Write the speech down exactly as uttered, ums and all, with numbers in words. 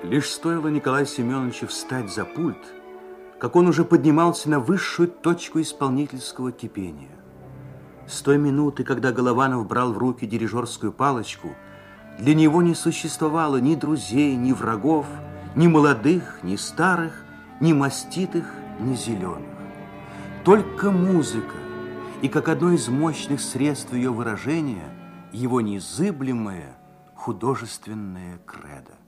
Лишь стоило Николаю Семеновичу встать за пульт, как он уже поднимался на высшую точку исполнительского кипения. С той минуты, когда Голованов брал в руки дирижерскую палочку, для него не существовало ни друзей, ни врагов, ни молодых, ни старых, ни маститых, ни зеленых. Только музыка, и как одно из мощных средств ее выражения, его незыблемое художественное кредо.